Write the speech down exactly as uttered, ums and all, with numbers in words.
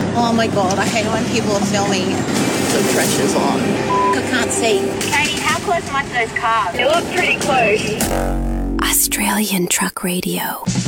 Oh my god, I hate it when people are filming. The pressure's on. I can't see. Katie, how close am I to those cars? They look pretty close. Australian Truck Radio.